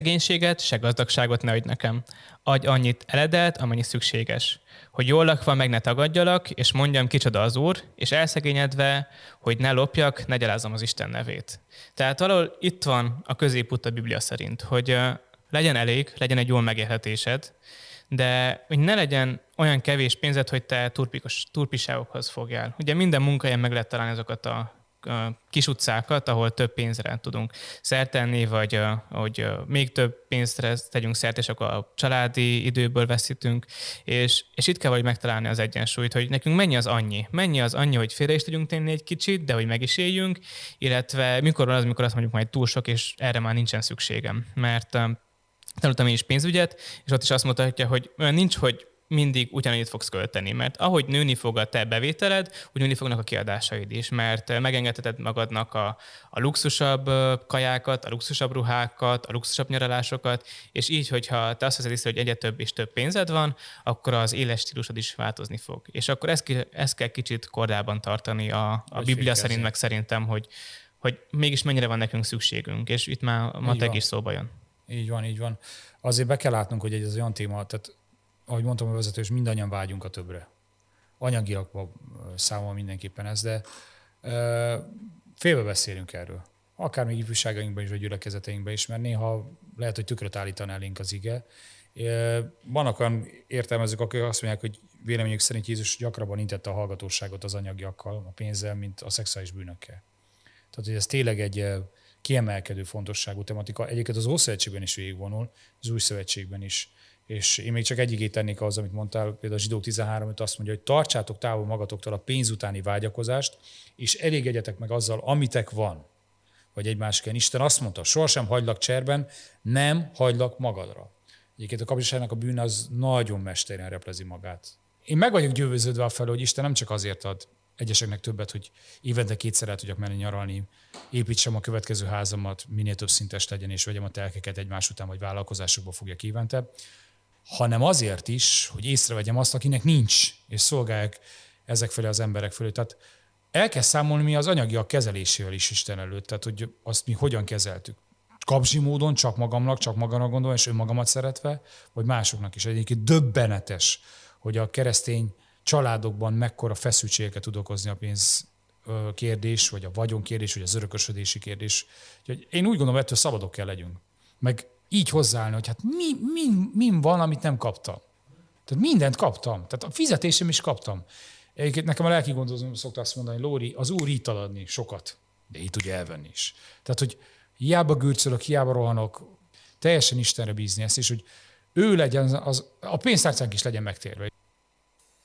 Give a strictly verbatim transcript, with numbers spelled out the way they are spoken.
szegénységet, se gazdagságot ne adj nekem. Adj annyit eledet, amennyi szükséges. Hogy jól lakva meg ne tagadjalak, és mondjam, kicsoda az Úr, és elszegényedve, hogy ne lopjak, ne gyalázom az Isten nevét. Tehát valahol itt van a középút a Biblia szerint, hogy legyen elég, legyen egy jól megélhetésed, de hogy ne legyen olyan kevés pénzed, hogy te turpikos, turpiságokhoz fogjál. Ugye minden munkahelyen meg lehet találni azokat a kis utcákat, ahol több pénzre tudunk szert tenni, vagy hogy még több pénzre tegyünk szert, és akkor a családi időből veszítünk, és, és itt kell valahogy megtalálni az egyensúlyt, hogy nekünk mennyi az annyi. Mennyi az annyi, hogy félre is tudjunk tenni egy kicsit, de hogy meg is éljünk, illetve mikor van az, mikor azt mondjuk majd túl sok, és erre már nincsen szükségem. Mert tanultam én is pénzügyet, és ott is azt mutatja, hogy olyan nincs, hogy mindig ugyanannyit fogsz költeni, mert ahogy nőni fog a te bevételed, úgy nőni fognak a kiadásaid is, mert megengedheted magadnak a, a luxusabb kajákat, a luxusabb ruhákat, a luxusabb nyaralásokat, és így, hogyha te azt veszed észre, hogy egyre több és több pénzed van, akkor az éles stílusod is változni fog. És akkor ezt, ezt kell kicsit kordában tartani a, a Biblia szerint, meg szerintem, hogy, hogy mégis mennyire van nekünk szükségünk, és itt már a matek is szóba jön. Így van, így van. Azért be kell látnunk, hogy ez olyan téma, tehát ahogy mondtam a vezető, és mindannyian vágyunk a többre. Anyagilag számol mindenképpen ez, de ö, félbe beszélünk erről. Akár még ifjúságainkban is, vagy gyülekezeteinkben is, mert néha lehet, hogy tükröt állítan elénk az ige. Vannak olyan értelmezők, akik azt mondják, hogy véleményük szerint Jézus gyakrabban intette a hallgatóságot az anyagiakkal, a pénzzel, mint a szexuális bűnökkel. Tehát, hogy ez tényleg egy kiemelkedő fontosságú tematika. Egyébként az Ószövetségben is végigvonul, az Új Szövetségben is. És én még csak egy igét tennék ahhoz, amit mondtál, például a Zsidók tizenhárom, öt azt mondja, hogy tartsátok távol magatoktól a pénz utáni vágyakozást, és elégedjetek meg azzal, amitek van. Vagy egy másikán. Isten azt mondta, sohasem hagylak cserben, nem hagylak magadra. Egyébként a kapcsolatnak a bűn az nagyon mesterien replezi magát. Én meg vagyok győződve afelől, hogy Isten nem csak azért ad egyeseknek többet, hogy évente kétszer el tudjak menni nyaralni, építsem a következő házamat, minél több szintes legyen, és vegyem a telkeket egymás után, vagy vállalkozásokba fogjak évente, hanem azért is, hogy észrevegyem azt, akinek nincs, és szolgálják ezek felé az emberek felé. Tehát el kell számolni mi az anyagiak kezelésével is Isten előtt, tehát hogy azt mi hogyan kezeltük. Kapzsi módon, csak magamnak, csak magamnak gondolom, és önmagamat szeretve, vagy másoknak is. Egyébként döbbenetes, hogy a keresztény családokban mekkora feszültségeket tud okozni a pénz kérdés, vagy a vagyonkérdés, vagy az örökösödési kérdés. Úgyhogy én úgy gondolom, ettől szabadok kell legyünk. Meg így hozzáállni, hogy hát mi, mi, mi van, amit nem kaptam. Tehát mindent kaptam. Tehát a fizetésem is kaptam. Egyébként nekem a lelki gondozom szokta azt mondani, Lóri, az Úr így tud adni sokat, de így tudja elvenni is. Tehát, hogy hiába gürcölök, hiába rohanok, teljesen Istenre bízni ezt, és hogy ő legyen, az, a pénztárcánk is legyen megtérve.